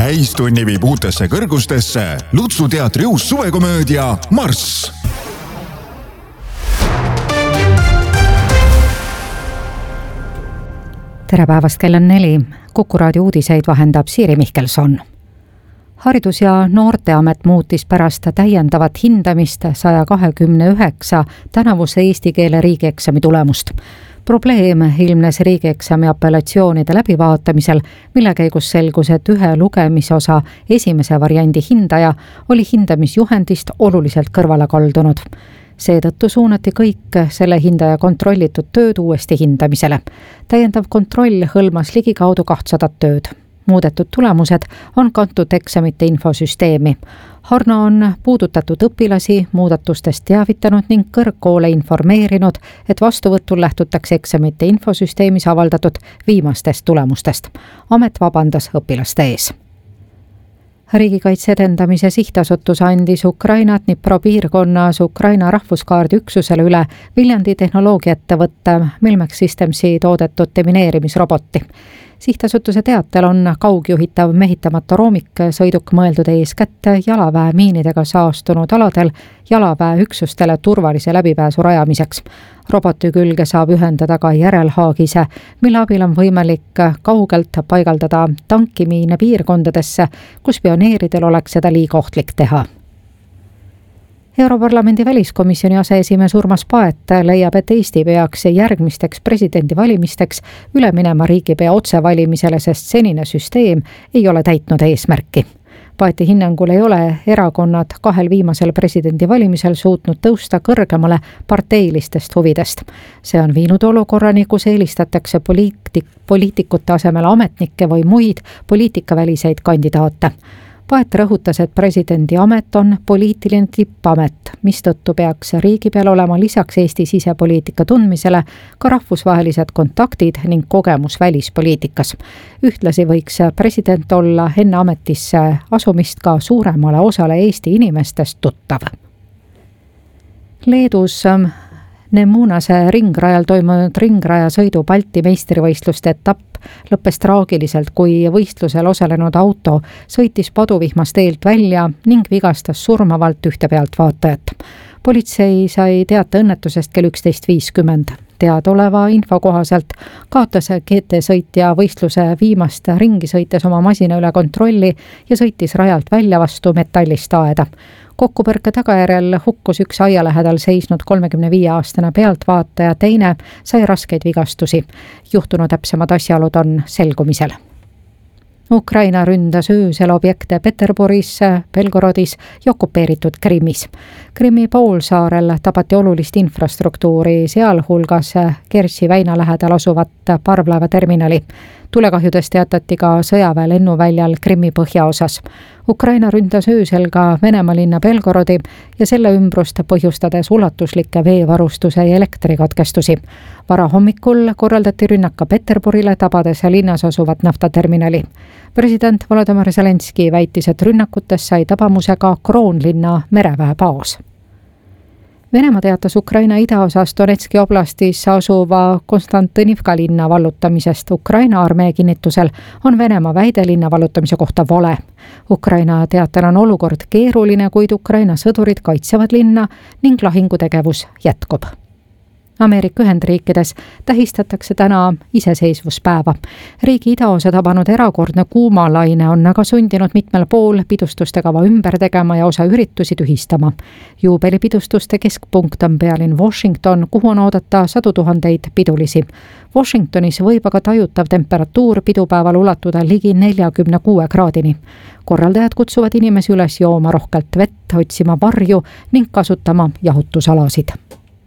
täistunni viib uutesse kõrgustesse Lutsu teatri uus suvekomöödia Marss. Tere päevast, kell on 4. Kuku raadio uudiseid vahendab Siiri Mihkelson. Haridus- ja Noorteamet muutis pärast täiendavat hindamist 129 tänavuse eesti keele riigieksami tulemust. Probleem ilmnes riigieksami apellatsioonide läbivaatamisel, mille käigus selgus, et ühe lugemisosa esimese variandi hindaja oli hindamisjuhendist oluliselt kõrvale kaldunud. Seetõttu suunati kõik selle hindaja kontrollitud tööd uuesti hindamisele. Täiendav kontroll hõlmas ligikaudu 200 tööd. Muudetud tulemused on kantud eksamite infosüsteemi. Harno on puudutatud õpilasi muudatustest teavitanud ning kõrgkoole informeerinud, et vastuvõtul lähtutakse eksamite infosüsteemis avaldatud viimastest tulemustest. Amet vabandas õpilaste ees. Riigikaitse edendamise sihtasutus andis Ukraina Dnipro piirkonnas Ukraina rahvuskaardi üksusele üle Viljandi tehnoloogiaettevõtte Milmex Systemsi toodetud demineerimisroboti. Sihtasutuse teatel on kaugjuhitav mehitamata roomiksõiduk mõeldud eeskätt jalaväe miinidega saastunud aladel jalaväe üksustele turvalise läbipääsu rajamiseks. Roboti külge saab ühendada ka järelhaagise, mille abil on võimalik kaugelt paigaldada tankimiine piirkondadesse, kus pioneeridel oleks seda liiga ohtlik teha. Europarlamendi väliskomisjoni aseesimees Urmas Paet leiab, et Eesti peaks järgmisteks presidendivalimisteks üle minema riigipea otsevalimisele, sest senine süsteem ei ole täitnud eesmärki. Paeti hinnangul ei ole erakonnad kahel viimasel presidendivalimisel suutnud tõusta kõrgemale parteilistest huvidest. See on viinud olukorrani, kus eelistatakse poliitikute asemel ametnikke või muid poliitikaväliseid kandidaate. Paet rõhutas, et presidendi amet on poliitiline tippamet, mistõttu peaks riigi peal olema lisaks Eesti sisepoliitika tundmisele ka rahvusvahelised kontaktid ning kogemus välispoliitikas. Ühtlasi võiks president olla enne ametisse asumist ka suuremale osale Eesti inimestest tuttav. Leedus Nemunase ringrajal toimunud ringrajasõidu Balti meistrivõistluste etapp lõppes traagiliselt, kui võistlusel osalenud auto sõitis paduvihmast teelt välja ning vigastas surmavalt ühte pealtvaatajat. Politsei sai teate õnnetusest kell 11.50. Teadaoleva info kohaselt kaotas GT-sõitja võistluse viimast ringi sõites oma masina üle kontrolli ja sõitis rajalt välja vastu metallist aeda. Kokkupõrke tagajärjel hukkus üks aia lähedal seisnud 35-aastane pealtvaataja, teine sai raskeid vigastusi. Juhtunu täpsemad asjaolud on selgumisel. Ukraina ründas öösel objekte Peterburis, Belgorodis ja okupeeritud Krimmis. Krimmi poolsaarel tabati olulist infrastruktuuri, sealhulgas Kertši väina lähedal asuvat parvlaevaterminali. Tulekahjudest teatati ka sõjaväe lennuväljal Krimmi põhjaosas. Ukraina ründas öösel ka Venemaa linna Belgorodi ja selle ümbrust põhjustades ulatuslikke veevarustuse ja elektrikatkestusi. Varahommikul korraldati rünnaka Peterburile, tabades linnas asuvat naftaterminali. President Volodymyr Zelenski väitis, et rünnakutes sai tabamuse ka Kroonlinna mereväebaas. Venemaa teatas Ukraina idaosas Donetski oblastis asuva Konstantinivka linna vallutamisest. Ukraina armee kinnitusel on Venemaa väide linna vallutamise kohta vale. Ukraina teatel on olukord keeruline, kuid Ukraina sõdurid kaitsevad linna ning lahingutegevus jätkub. Ameerika Ühendriikides tähistatakse täna iseseisvuspäeva. Riigi idaosa tabanud erakordne kuumalaine on aga sundinud mitmel pool pidustuste kava ümber tegema ja osa üritusi tühistama. Juubelipidustuste keskpunkt on pealinn Washington, kuhu on oodata 100 000 pidulisi. Washingtonis võib aga tajutav temperatuur pidupäeval ulatuda ligi 46 kraadini. Korraldajad kutsuvad inimesi üles jooma rohkelt vett, otsima varju ning kasutama jahutusalasid.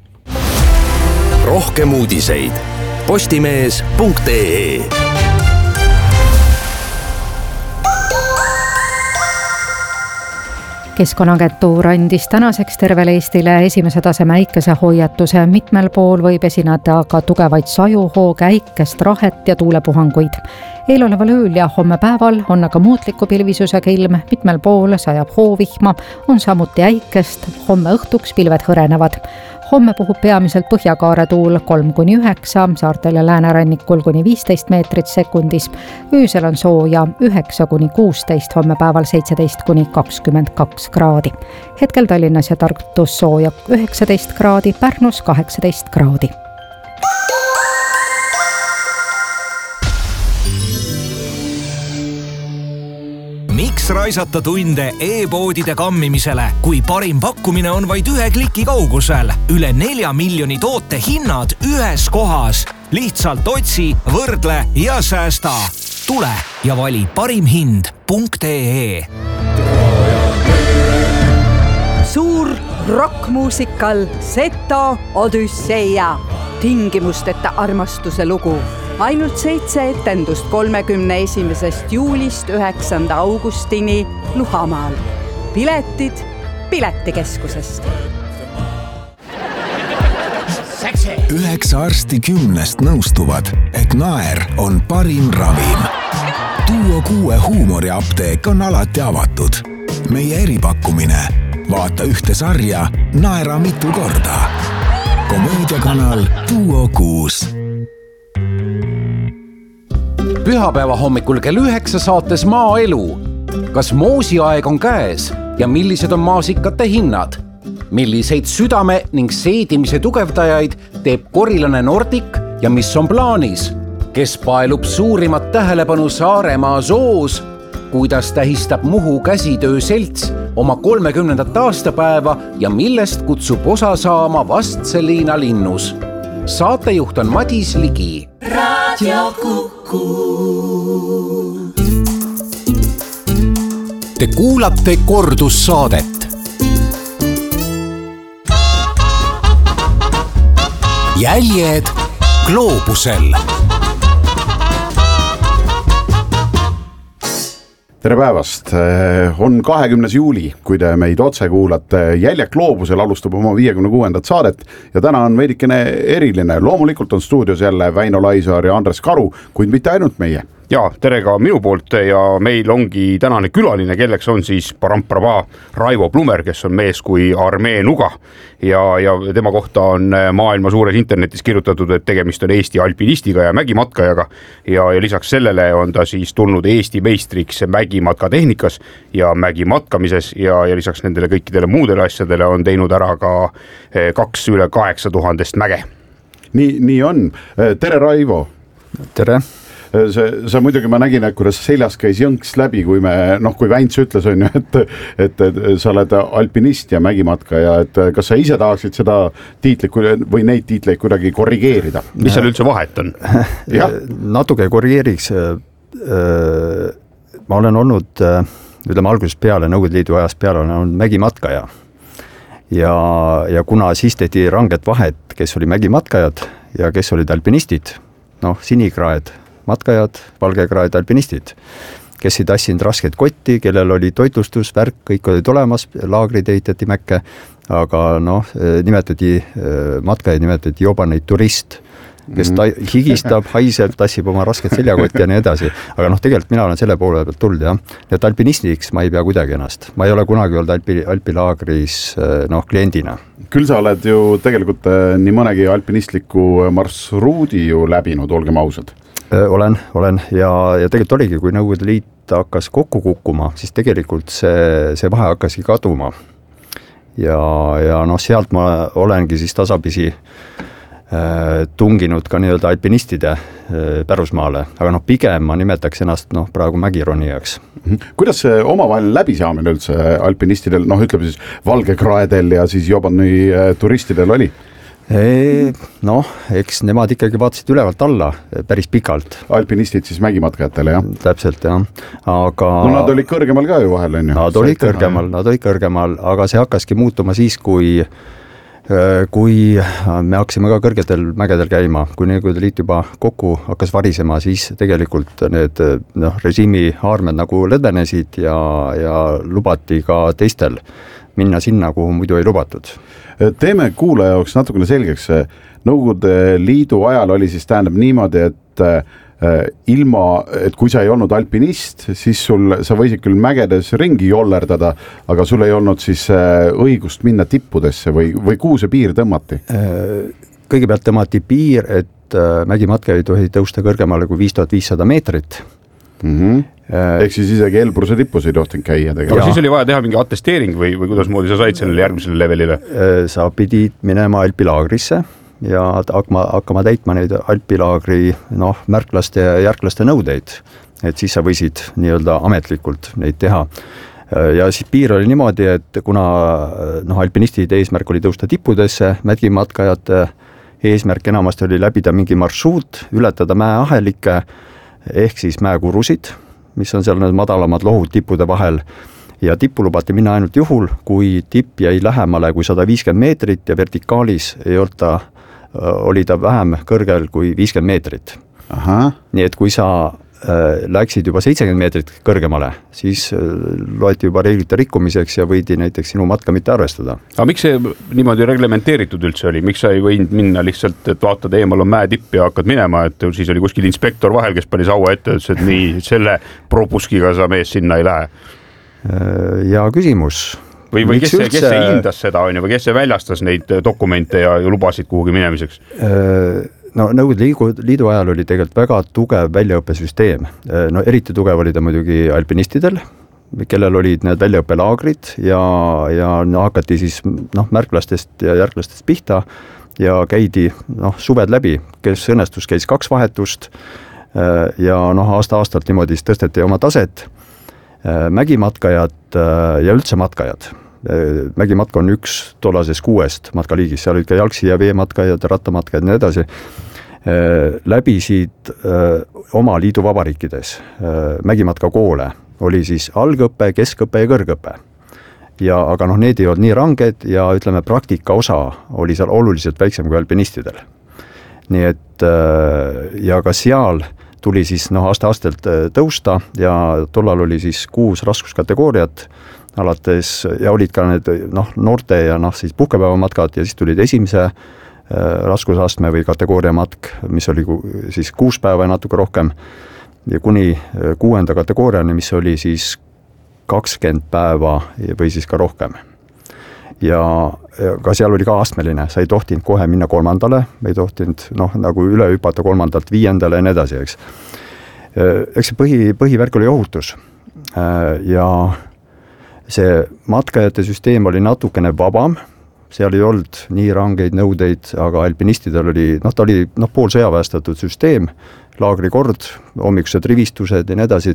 Rohkem uudiseid postimees.ee. Keskkonnaagentuur andis tänaseks tervele Eestile esimese taseme äikesehoiatuse. Mitmel pool võib esineda ka tugevaid sajuhooge, äikest, rahet ja tuulepuhanguid. Eeloleval ööl ja homme päeval on aga muutliku pilvisusega ilm, mitmel pool sajab hoovihma, on samuti äikest, homme õhtuks pilved hõrenevad. Homme puhub peamiselt põhjakaare tuul 3-9, saartel ja läänerannikul kuni 15 meetrit sekundis. Öösel on sooja 9-16, homme päeval 17-22 kraadi. Hetkel Tallinnas ja Tartus sooja 19 kraadi, Pärnus 18 kraadi. Miks raisata tunde e-poodide kammimisele, kui parim pakkumine on vaid 1 kliki kaugusel? Üle 4 miljoni toote hinnad ühes kohas. Lihtsalt otsi, võrdle ja säästa. Tule ja vali parimhind.ee. Suur rockmuusikal Seto Odüsseia. Tingimusteta armastuse lugu. Ainult 7 etendust 31. juulist 9. augustini Luhamaal. Piletid Piletikeskusest. 9 arsti 10 nõustuvad, et naer on parim ravim. Duo 6 huumoriapteek on alati avatud. Meie eripakkumine. Vaata ühte sarja, naera mitu korda. Komöödiakanal Duo 6. Pühapäeva hommikul kell 9 saates Maaelu. Kas moosiaeg on käes ja millised on maasikate hinnad? Milliseid südame ning seedimise tugevdajaid teeb korilane Nordic ja mis on plaanis? Kes paelub suurimat tähelepanu Saaremaa soos? Kuidas tähistab Muhu käsitöö selts oma 30. aastapäeva ja millest kutsub osa saama Vastseliina linnus? Saatejuht on Madis Ligi. Radio Kuku. Te kuulate kordussaadet. Jäljed gloobusel. Tere päevast! On 20. juuli, kui te meid otse kuulate. Jäljed gloobusel alustab oma 56. saadet ja täna on veidikene eriline. Loomulikult on stuudios jälle Väino Laisaar ja Andres Karu, kuid mitte ainult meie. Ja tere ka minu poolt ja meil ongi tänane külaline, kelleks on siis parampraba Raivo Plumer, kes on mees kui armee nuga ja tema kohta on maailma suures internetis kirjutatud, et tegemist on Eesti alpinistiga ja mägimatkajaga ja lisaks sellele on ta siis tulnud Eesti meistriks mägimatka tehnikas ja mägimatkamises ja lisaks nendele kõikidele muudele asjadele on teinud ära ka 2 üle 8000 mäge. Nii on. Tere Raivo! Tere! Sa muidugi ma nägin, et kuidas seljas käis jõnks läbi, kui Väints ütles, on ju, et sa oled alpinist ja mägimatka ja et kas sa ise tahaksid seda tiitlit või neid tiitleid kuidagi korrigeerida? Mis seal üldse vahet on? Natuke korrigeeriks. Ma olen olnud, ütleme algusest peale, Nõukogude Liidu ajast peale olen olnud mägimatkaja. Ja kuna siis tehti ranget vahet, kes oli mägimatkajad ja kes olid alpinistid, sinikraed matkajad, valgekraed alpinistid, kes ei tassinud rasket kotti, kellel oli toitlustus, värk, kõik olid olemas, laagrid ehitati mäkke, aga matkajaid nimetati jobaneid turist, kes higistab, haiseb, tassib oma rasket seljakotti ja nii edasi. Aga tegelikult mina olen selle poole pealt tulnud, jah. Et alpinistiks ma ei pea kuidagi ennast. Ma ei ole kunagi olnud alpilaagris kliendina. Küll sa oled ju tegelikult nii mõnegi alpinistliku marsruudi ju läbinud, olgem ausad. Olen ja tegelikult oligi, kui Nõukogude Liit hakkas kokku kukkuma, siis tegelikult see vahe hakkaski kaduma. Ja sealt ma olengi siis tasapisi tunginud ka nii-öelda alpinistide pärusmaale, aga pigem ma nimetaks ennast praegu mägironijaks. Kuidas see omavaheline läbisaamine üldse alpinistidel, ütleme siis valgekraedel ja siis jobani turistidel oli? Eks nemad ikkagi vaatasid ülevalt alla päris pikalt. Alpinistid siis mägimatkajatele, jah? Täpselt, jah. Aga... nad olid kõrgemal ka ju vahel, on ju? Nad olid kõrgemal, aga see hakkaski muutuma siis, kui me hakkasime ka kõrgetel mägedel käima, kui Nõukogude Liit juba kokku hakkas varisema, siis tegelikult need režiimi haarmed nagu lõdvenesid ja lubati ka teistel minna sinna, kuhu muidu ei lubatud. Teeme kuulaja jaoks natukene selgeks. Nõukogude Liidu ajal oli siis tähendab niimoodi, et ilma, et kui sa ei olnud alpinist, siis sa võisid küll mägedes ringi jollerdada, aga sul ei olnud siis õigust minna tippudesse või kuhu see piir tõmmati? Kõigepealt tõmmati piir, et mägimatka ei tohi tõusta kõrgemale kui 5500 meetrit. Ehk siis isegi Elbruse tipus ei tohtinud käia tegelikult. Aga siis oli vaja teha mingi attesteering või kuidas moodi sa said sellele järgmisele levelile? Sa pidid minema alpilaagrisse ja hakkama täitma neid alpilaagri märklaste ja järklaste nõudeid, et siis sa võisid nii-öelda ametlikult neid teha. Ja siis piir oli niimoodi, et kuna alpinistide eesmärk oli tõusta tippudesse, mägimatkajate eesmärk enamasti oli läbida mingi marsruut, ületada mäeahelikke ehk siis mäekurusid, mis on seal need madalamad lohud tippude vahel. Ja tippu lubati minna ainult juhul, kui tipp jäi lähemale kui 150 meetrit ja vertikaalis oli ta vähem kõrgel kui 50 meetrit. Nii et kui sa läksid juba 70 meetrit kõrgemale, siis loeti juba reeglite rikkumiseks ja võidi näiteks sinu matka mitte arvestada. Aga miks see niimoodi reglementeeritud üldse oli? Miks sa ei võinud minna lihtsalt, et vaatad eemal on mäetipp ja hakkad minema, et siis oli kuskil inspektor vahel, kes pani saua ette, et nii selle propuskiga sa mees sinna ei lähe? Ja küsimus. Või kes see hindas seda on või kes see väljastas neid dokumente ja lubasid kuhugi minemiseks? Nõukogude Liidu ajal oli tegelikult väga tugev väljaõppesüsteem. Eriti tugev oli ta muidugi alpinistidel, kellel olid need väljaõppelaagrid ja hakati siis märklastest ja järglastest pihta ja käidi suved läbi, kes õnnestus käis 2 vahetust ja aasta-aastalt niimoodi tõsteti oma taset. Mägimatkajad ja üldse matkajad. Mägimatka on üks tollases 6 matkaliigis, seal olid ka jalgsi- ja veematkajad, rattamatkajad ja nii edasi. Läbisid oma liidu vabariikides mägimatka koole, oli siis algõpe, keskõpe ja kõrgõpe. Aga need ei olnud nii ranged ja ütleme praktika osa oli seal oluliselt väiksem kui alpinistidel. Nii et ja ka seal tuli siis aasta-aastalt tõusta ja tollal oli siis 6 raskuskategooriat alates ja olid ka need noorte ja siis puhkepäevamatkad ja siis tulid esimese raskusastme või kategooria matk, mis oli siis 6 päeva ja natuke rohkem ja kuni 6. kategooriani, mis oli siis 20 päeva või siis ka rohkem. Ja ka seal oli ka astmeline, sa ei tohtinud kohe minna 3. ei tohtinud nagu üle hüpata 3. 5. ja nii edasi, eks. Eks see põhivärk oli ohutus ja see matkajate süsteem oli natukene vabam, seal ei olnud nii rangeid nõudeid, aga alpinistidel oli, ta oli pool sõjaväestatud süsteem, laagrikord, hommikused rivistused ja nii edasi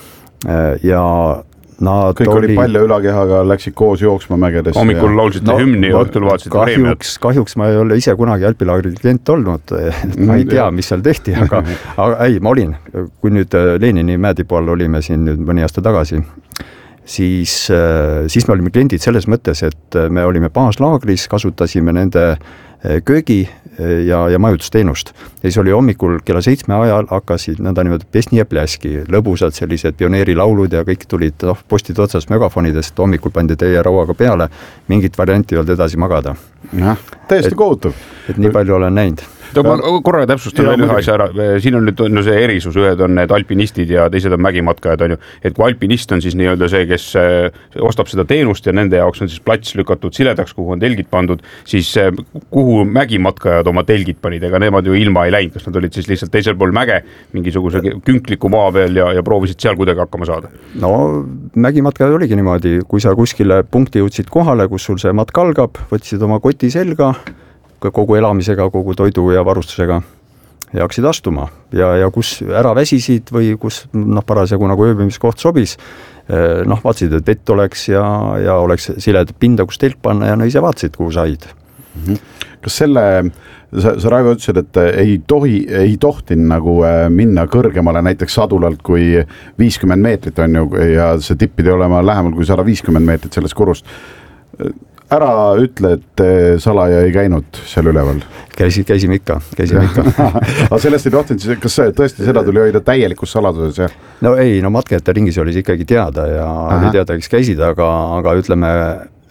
ja kõik oli palja ülakehaga, läksid koos jooksma mägedes. Hommikul laulsite hümni ja õhtul vaatasite preemiat. Kahjuks ma ei ole ise kunagi alpilaagri klient olnud, ma ei tea, mis seal tehti, aga ma olin, kui nüüd Lenini mäetipu all olime siin nüüd mõni aasta tagasi, siis me olime kliendid selles mõttes, et me olime baaslaagris, kasutasime nende köögi ja majutusteenust. Ja siis oli hommikul kella 7 ajal hakkasid nõnda pesni ja pläski, lõbusad sellised pioneerilaulud ja kõik tulid postid otsas megafonidest, hommikul pandi teie rauaga peale, mingit varianti ei olnud edasi magada. Täiesti kohutav. Et nii palju olen näinud. Ma korraga täpsustan veel ühe asja ära. Siin on nüüd see erisus, ühed on need alpinistid ja teised on mägimatkajad, on ju. Et kui alpinist on siis nii-öelda see, kes ostab seda teenust ja nende jaoks on siis plats lükatud siledaks, kuhu on telgid pandud, siis kuhu mägimatkajad oma telgid panid, ega nemad ju ilma ei läinud, kas nad olid siis lihtsalt teisel pool mäge mingisuguse künkliku maa peal ja proovisid seal kuidagi hakkama saada? Mägimatkajad oligi niimoodi, kui sa kuskile punkti jõudsid kohale, kus sul see matk algab, võtsid oma koti selga, kogu elamisega, kogu toidu ja varustusega ja hakkasid astuma ja kus ära väsisid või kus parasjagu nagu ööbimiskoht sobis, vaatasid, et vett oleks ja oleks siled pinda, kus telk panna ja ise vaatasid, kuhu said. Kas sa Raivo ütlesid, et ei tohtinud nagu minna kõrgemale näiteks sadulalt kui 50 meetrit on ju ja see tipp pidi olema lähemal kui 150 meetrit sellest kurust. Ära ütle, et salaja ei käinud seal üleval. Käisime ikka. Aga sellest ei tohtinud, kas tõesti seda tuli hoida täielikus saladuses? Ja? Matkajate ringis oli see ikkagi teada ja oli teada, kes käisid, aga ütleme,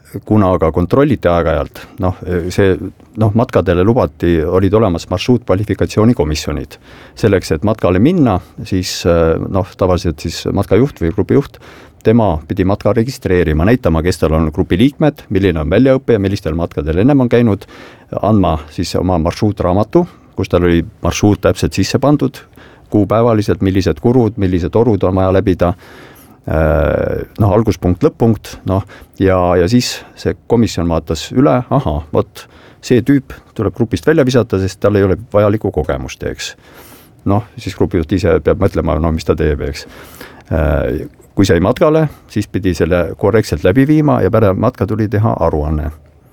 kuna aga kontrolliti aeg-ajalt, matkadele lubati, olid olemas marsruutkvalifikatsioonikomisjonid. Selleks, et matkale minna, siis tavaliselt siis matkajuht või grupijuht, tema pidi matka registreerima, näitama, kes tal on grupi liikmed, milline on väljaõpe ja millistel matkadel ennem on käinud, andma siis oma marsruutraamatu, kus tal oli marsruut täpselt sisse pandud, kuupäevaliselt, millised kurud, millised orud on vaja läbida, alguspunkt, lõpp-punkt, ja siis see komisjon vaatas üle, see tüüp tuleb grupist välja visata, sest tal ei ole vajalikku kogemust, eks. Siis grupijuht ise peab mõtlema, mis ta teeb, eks. Kui sai matkale, siis pidi selle korrektselt läbi viima ja pärast matka tuli teha aruanne.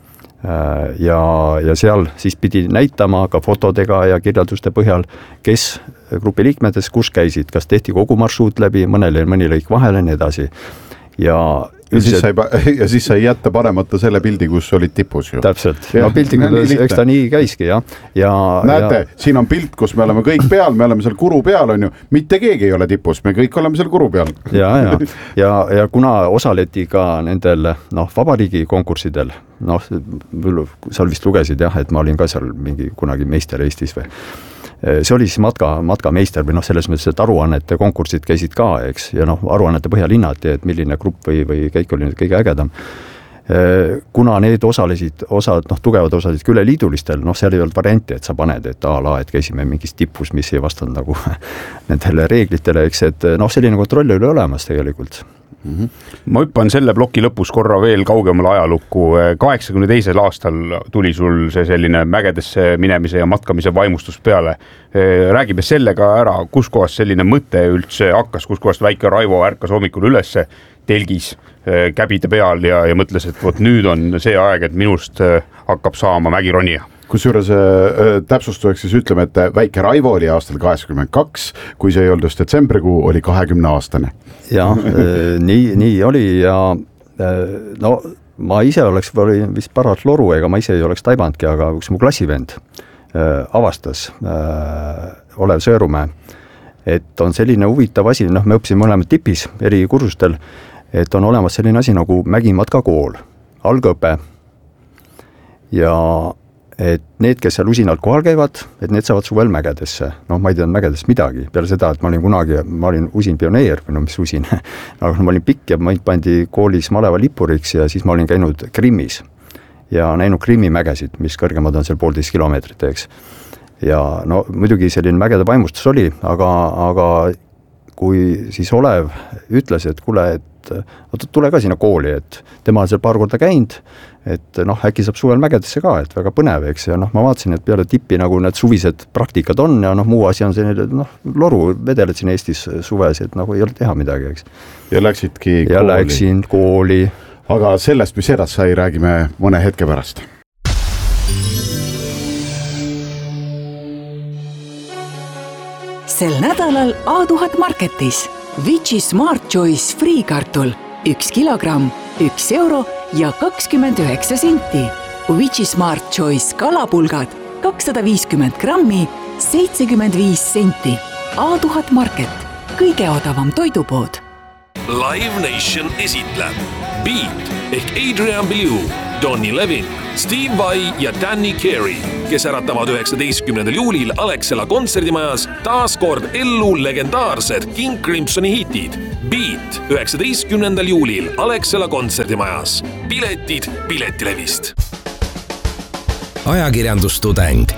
Ja seal siis pidi näitama ka fotodega ja kirjelduste põhjal, kes grupi liikmetes kus käisid, kas tehti kogu marsruut läbi, mõni lõik vahele, nii edasi. Ja siis sai jätta panemata selle pildi, kus olid tipus ju. Täpselt, pildiga, eks ta nii käiski, jah. Näete, siin on pilt, kus me oleme kõik peal, me oleme seal kuru peal, on ju, mitte keegi ei ole tipus, me kõik oleme seal kuru peal. Ja kuna osaleti ka nendel vabariigi konkurssidel, sa vist lugesid, et ma olin ka seal mingi kunagi meister Eestis või. See oli siis matkameister või selles mõttes, et aruannete konkursid käisid ka, eks, ja aruannete põhjal hinnati, et milline grupp või kõik oli nüüd kõige ägedam. Kuna need tugevad osalesid küll liidulistel, seal ei olnud varianti, et sa paned, et käisime mingis tipus, mis ei vastanud nagu nendele reeglitele, eks, et selline kontroll oli olemas tegelikult. Ma hüppan selle ploki lõpus korra veel kaugemale ajalukku. 82. aastal tuli sul see selline mägedesse minemise ja matkamise vaimustus peale. Räägime sellega ära, kus kohast selline mõte üldse hakkas, kus kohast väike Raivo ärkas hommikul ülesse telgis käbide peal ja mõtles, et nüüd on see aeg, et minust hakkab saama mägironija. Kusjuures täpsustuseks siis ütleme, et väike Raivo oli aastal 82, kui see ei olnud just detsembrikuu, oli 20-aastane. Jah, nii oli ja ma ise oleks vist parat loru, ega ma ise ei oleks taibandki, aga üks mu klassivend avastas Olev Sõõrumäe, et on selline huvitav asi, me õppisime mõlemad tipis eri kursustel, et on olemas selline asi nagu mägimatkakool, algõpe ja et need, kes seal usinalt kohal käivad, et need saavad suvel mägedesse. Ma ei teadnud mägedest midagi. Peale seda, et ma olin usin pioneer, või mis usin, aga ma olin pikk ja ma pandi koolis maleva lipuriks ja siis ma olin käinud Krimmis ja näinud Krimmi mägesid, mis kõrgemad on seal 1,5 kilomeetrit, eks. Ja muidugi selline mägede vaimustus oli, aga kui siis Olev ütles, et kuule, et tule ka sinna kooli, et tema on seal paar korda käinud, et äkki saab suvel mägedesse ka, et väga põnev, eks, ja ma vaatasin, et peale tippi nagu need suvised praktikad on ja muu asi on selline, loru vedeled siin Eestis suves, et ei ole teha midagi, eks. Ja läksidki kooli. Ja läksin kooli. Aga sellest, mis edasi sai, räägime mõne hetke pärast. Sel nädalal A1000 Marketis Vici Smart Choice friikartul 1 kilogramm, 1 euro ja 29 senti. Vici Smart Choice kalapulgad 250 grammi, 75 senti. A1000 Market, kõige odavam toidupood. Live Nation esitleb Beat ehk Adrian Belew, Donny Levin, Steve Vai ja Danny Carey, kes äratavad 19. juulil Alexela kontserdimajas taas kord ellu legendaarsed King Crimsoni hitid. Beat 19. juulil Alexela kontserdimajas. Piletid Piletilevist. Ajakirjandustudeng